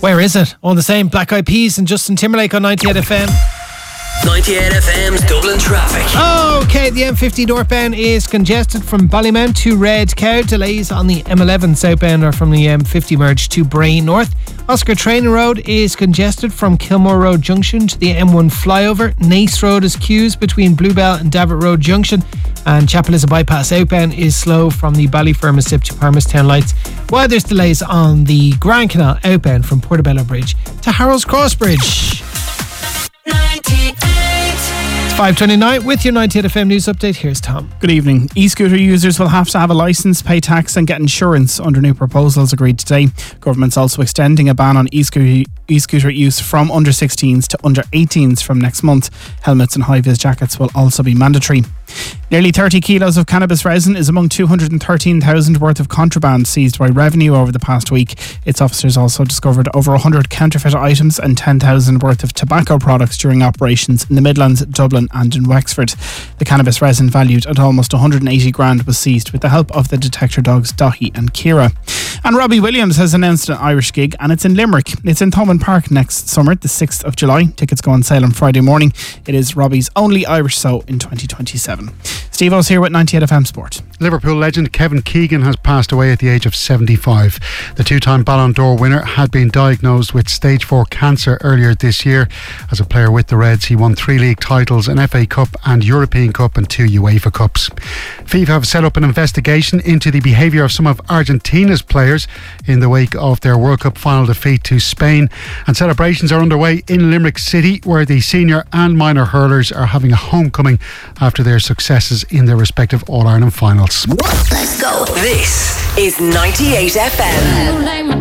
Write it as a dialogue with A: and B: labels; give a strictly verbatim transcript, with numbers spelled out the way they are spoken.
A: Where is it? All the same, Black Eyed Peas and Justin Timberlake on ninety-eight F M.
B: ninety-eight F M's Dublin traffic.
A: Okay, the M fifty northbound is congested from Ballymount to Red Cow. Delays on the M eleven southbound are from the M fifty merge to Bray North. Oscar Training Road is congested from Kilmore Road Junction to the M one flyover. Nace Road is queues between Bluebell and Davert Road Junction. And Chapelizza Bypass outbound is slow from the Ballyfermot to Palmerstown Lights, while there's delays on the Grand Canal outbound from Portobello Bridge to Harold's Cross Bridge. It's five twenty-nine with your ninety-eight F M news update. Here's Tom.
C: Good evening. E-scooter users will have to have a licence, pay tax and get insurance under new proposals agreed today. Government's also extending a ban on e-scooter, e-scooter use from under sixteens to under eighteens from next month. Helmets and high-vis jackets will also be mandatory. Nearly thirty kilos of cannabis resin is among two hundred thirteen thousand worth of contraband seized by Revenue over the past week. Its officers also discovered over one hundred counterfeit items and ten thousand worth of tobacco products during operations in the Midlands, Dublin and in Wexford. The cannabis resin, valued at almost one hundred eighty grand, was seized with the help of the detector dogs Dahi and Kira. And Robbie Williams has announced an Irish gig, and it's in Limerick. It's in Thomond Park next summer, the sixth of July. Tickets go on sale on Friday morning. It is Robbie's only Irish show in twenty twenty-seven. Steve O's here with ninety-eight F M Sport.
D: Liverpool legend Kevin Keegan has passed away at the age of seventy-five. The two-time Ballon d'Or winner had been diagnosed with stage four cancer earlier this year. As a player with the Reds, he won three league titles, an F A Cup and European Cup and two UEFA Cups. FIFA have set up an investigation into the behaviour of some of Argentina's players in the wake of their World Cup final defeat to Spain, and celebrations are underway in Limerick City, where the senior and minor hurlers are having a homecoming after their successes in their respective All-Ireland finals.
B: Let's go. This is ninety-eight F M.